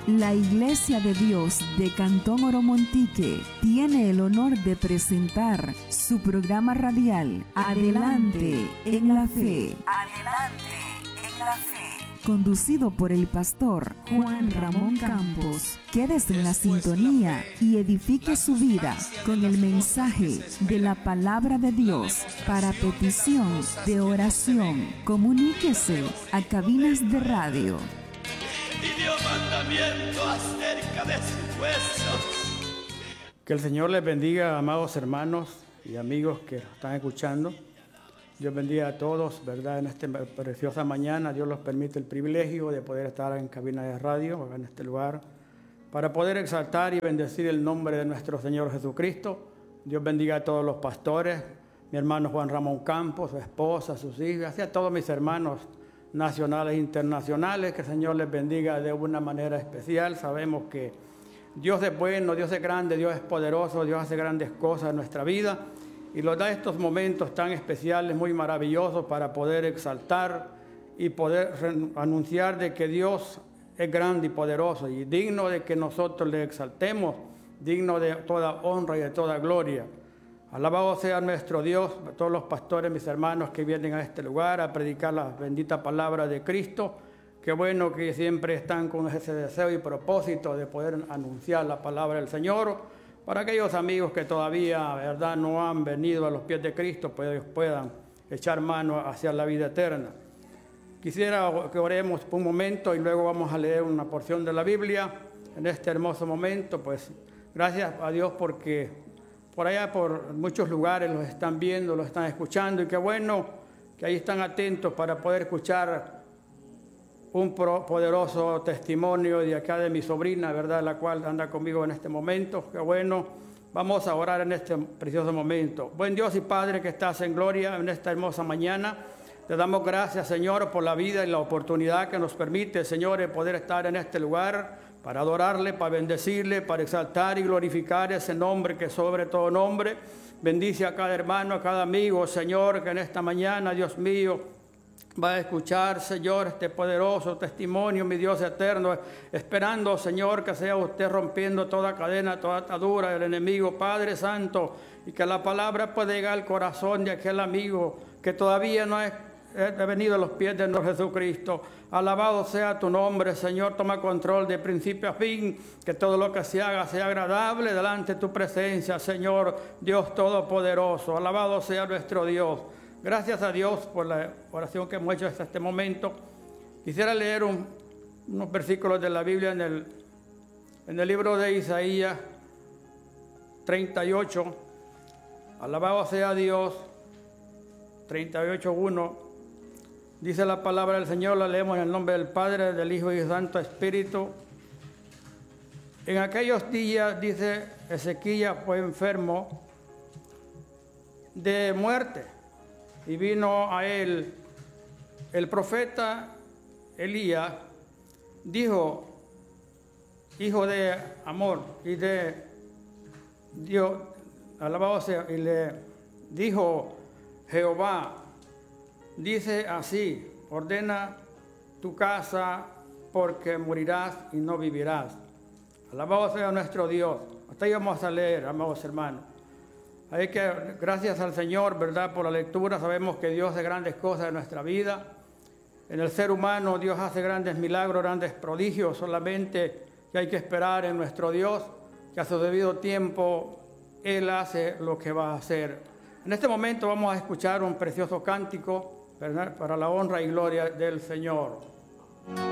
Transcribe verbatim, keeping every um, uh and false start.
La Iglesia de Dios de Cantón Oromontique tiene el honor de presentar su programa radial Adelante en la Fe. Adelante en la Fe. Conducido por el pastor Juan Ramón Campos. Quédese en la sintonía y edifique su vida con el mensaje de la palabra de Dios. Para petición de oración, comuníquese a cabinas de radio. Y dio mandamiento acerca de sus huesos. Que el Señor les bendiga, amados hermanos y amigos que están escuchando. Dios bendiga a todos, ¿verdad? En esta preciosa mañana, Dios nos permite el privilegio de poder estar en cabina de radio, en este lugar, para poder exaltar y bendecir el nombre de nuestro Señor Jesucristo. Dios bendiga a todos los pastores, mi hermano Juan Ramón Campos, su esposa, sus hijas, y a todos mis hermanos nacionales e internacionales. Que el Señor les bendiga de una manera especial. Sabemos que Dios es bueno, Dios es grande, Dios es poderoso, Dios hace grandes cosas en nuestra vida y nos da estos momentos tan especiales, muy maravillosos, para poder exaltar y poder anunciar de que Dios es grande y poderoso y digno de que nosotros le exaltemos, digno de toda honra y de toda gloria. Alabado sea nuestro Dios, a todos los pastores, mis hermanos que vienen a este lugar a predicar la bendita palabra de Cristo. Qué bueno que siempre están con ese deseo y propósito de poder anunciar la palabra del Señor. Para aquellos amigos que todavía, verdad, no han venido a los pies de Cristo, pues ellos puedan echar mano hacia la vida eterna. Quisiera que oremos por un momento y luego vamos a leer una porción de la Biblia en este hermoso momento. Pues gracias a Dios porque por allá, por muchos lugares, los están viendo, los están escuchando, y qué bueno que ahí están atentos para poder escuchar un poderoso testimonio de acá de mi sobrina, ¿verdad?, la cual anda conmigo en este momento. Qué bueno. Vamos a orar en este precioso momento. Buen Dios y Padre que estás en gloria en esta hermosa mañana, te damos gracias, Señor, por la vida y la oportunidad que nos permite, Señor, de poder estar en este lugar para adorarle, para bendecirle, para exaltar y glorificar ese nombre que sobre todo nombre. Bendice a cada hermano, a cada amigo, Señor, que en esta mañana, Dios mío, va a escuchar, Señor, este poderoso testimonio, mi Dios eterno, esperando, Señor, que sea usted rompiendo toda cadena, toda atadura del enemigo, Padre Santo, y que la palabra pueda llegar al corazón de aquel amigo que todavía no es he venido a los pies de nuestro Jesucristo. Alabado sea tu nombre, Señor. Toma control de principio a fin, que todo lo que se haga sea agradable delante de tu presencia, Señor Dios Todopoderoso. Alabado sea nuestro Dios. Gracias a Dios por la oración que hemos hecho hasta este momento. Quisiera leer un, unos versículos de la Biblia en el, en el libro de Isaías treinta y ocho. Alabado sea Dios. treinta y ocho, uno. Dice la palabra del Señor, la leemos en el nombre del Padre, del Hijo y del Santo Espíritu. En aquellos días, dice, Ezequías fue enfermo de muerte y vino a él el profeta Elías, dijo, hijo de Amor y de Dios, alabado sea, y le dijo Jehová, dice así, ordena tu casa porque morirás y no vivirás. Alabado sea nuestro Dios. Hasta ahí vamos a leer, amados hermanos. Hay que, gracias al Señor, ¿verdad?, por la lectura. Sabemos que Dios hace grandes cosas en nuestra vida. En el ser humano Dios hace grandes milagros, grandes prodigios. Solamente que hay que esperar en nuestro Dios, que a su debido tiempo Él hace lo que va a hacer. En este momento vamos a escuchar un precioso cántico, ¿verdad?, para la honra y gloria del Señor.